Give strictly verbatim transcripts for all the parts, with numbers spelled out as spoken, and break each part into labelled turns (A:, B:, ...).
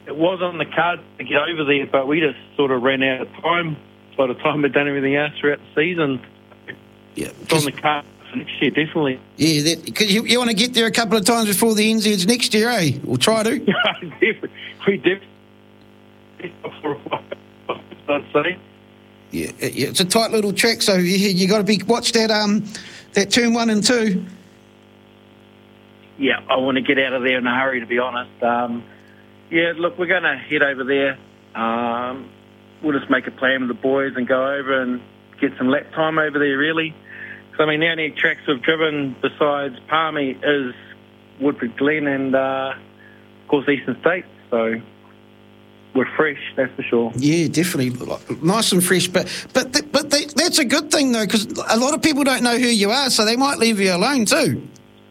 A: it was on the card to get over there, but we just sort of ran out of time by the time we'd done everything else throughout the season.
B: Yeah,
A: it's on the card for next year, definitely.
B: Yeah, because you, you want to get there a couple of times before the N Z's next year, eh? We'll try to.
A: definitely. We definitely. I'd say.
B: Yeah, it's a tight little track, so you, you got to be watch that um that turn one and two.
A: Yeah, I want to get out of there in a hurry, to be honest. Um, yeah, look, we're going to head over there. Um, we'll just make a plan with the boys and go over and get some lap time over there, really. So, I mean, the only tracks we've driven besides Palmy is Woodford Glen and, uh, of course, Eastern State. So we're fresh, that's for sure.
B: Yeah, definitely. Nice and fresh. But but th- but th- that's a good thing, though, because a lot of people don't know who you are, so they might leave you alone, too.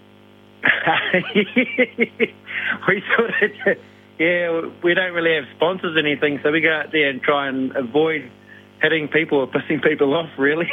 A: we sort of, yeah, we don't really have sponsors or anything, so we go out there and try and avoid hitting people or pissing people off, really.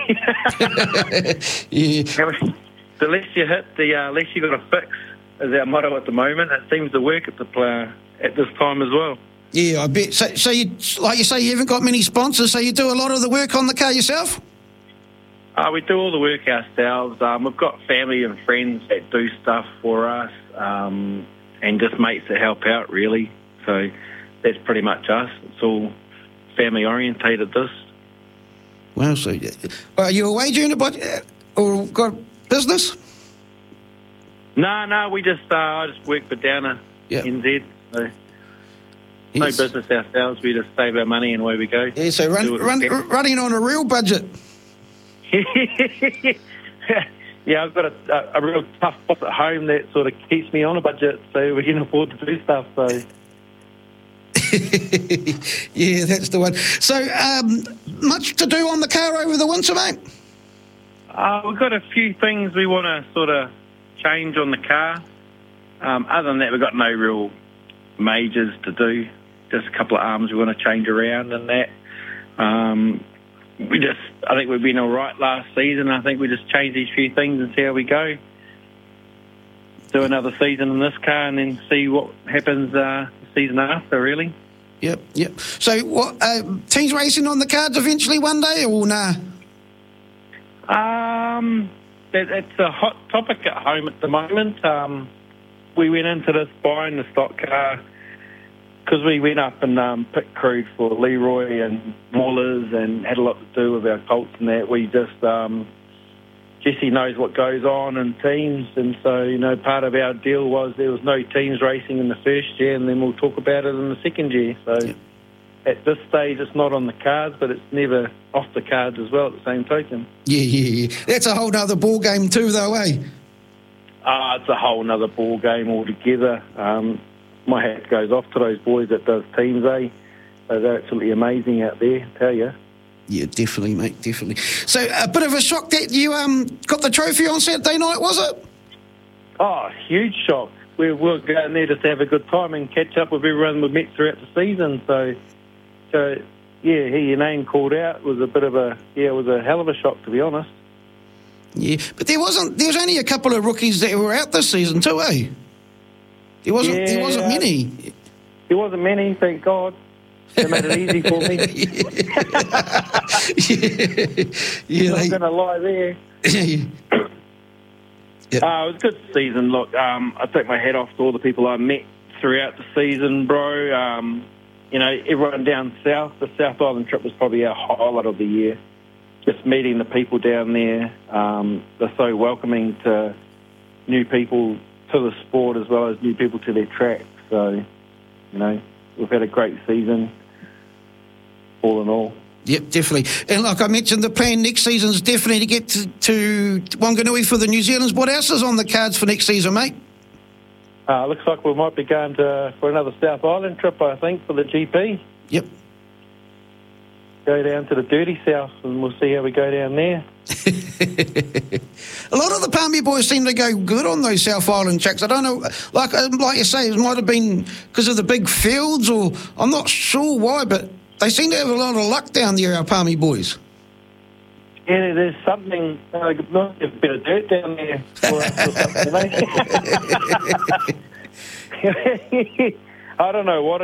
B: Yeah.
A: The less you hit, the uh, less you got to fix, is our motto at the moment. It seems to work at the uh, at this time as well.
B: Yeah, I bet. So, so you, like you say, you haven't got many sponsors, so you do a lot of the work on the car yourself?
A: Uh, we do all the work ourselves. Um, we've got family and friends that do stuff for us, um, and just mates that help out, really. So that's pretty much us. It's all family orientated, this.
B: Well, so are you away during the budget or got business?
A: No, no, we just uh, I just work for Downer,
B: yep.
A: N Z. So
B: yes.
A: No business ourselves. We just save our money and away we go.
B: Yeah, so run, run, running on a real budget.
A: Yeah, I've got a, a, a real tough boss at home that sort of keeps me on a budget, so we can afford to do stuff. So,
B: yeah, that's the one. So, um, much to do on the car over the winter, mate?
A: Uh, we've got a few things we want to sort of change on the car. Um, other than that, we've got no real majors to do. Just a couple of arms we want to change around and that. Um, we just, I think we've been all right last season. I think we just change these few things and see how we go. Do another season in this car and then see what happens uh, the season after, really.
B: Yep, yep. So, what uh, teams racing on the cards eventually one day, or nah?
A: Um, it, it's a hot topic at home at the moment. Um, we went into this buying the stock car because we went up and um, pit crewed for Leroy and Maulers and had a lot to do with our Colts and that. We just, um, Jesse knows what goes on in teams, and so, you know, part of our deal was there was no teams racing in the first year, and then we'll talk about it in the second year. So yeah. At this stage, it's not on the cards, but it's never off the cards as well at the same token.
B: Yeah, yeah, yeah. That's a whole other ball game too, though, eh?
A: Ah, uh, it's a whole other ball game altogether. Um, my hat goes off to those boys that does teams, eh? They're absolutely amazing out there, I tell you.
B: Yeah, definitely, mate, definitely. So, a bit of a shock that you um got the trophy on Saturday night, was it?
A: Oh, huge shock. We were going there just to have a good time and catch up with everyone we met throughout the season. So, so yeah, hear your name called out was a bit of a, yeah, it was a hell of a shock, to be honest.
B: Yeah, but there wasn't, there was only a couple of rookies that were out this season too, eh? There wasn't, yeah, there wasn't many.
A: There wasn't many, thank God. They made it easy for me.
B: yeah, yeah,
A: I'm
B: they...
A: going to lie there.
B: Yep.
A: Uh, it was a good season. Look, um, I take my hat off to all the people I met throughout the season, bro. Um, you know, everyone down south, the South Island trip was probably our highlight of the year. Just meeting the people down there. Um, they're so welcoming to new people to the sport as well as new people to their track. So, you know, we've had a great season, all in all.
B: Yep, definitely. And like I mentioned, the plan next season is definitely to get to, to Wanganui for the New Zealanders. What else is on the cards for next season, mate?
A: Uh, looks like we might be going to for another South Island trip, I think, for the G P.
B: Yep.
A: Go down to the dirty south and we'll see how we go down there.
B: A lot of the Palmy boys seem to go good on those South Island tracks. I don't know, like like you say, it might have been because of the big fields, or I'm not sure why, but they seem to have a lot of luck down there, our Palmy boys.
A: Yeah, there's something, uh, not a bit of dirt down there for us or something. I don't know what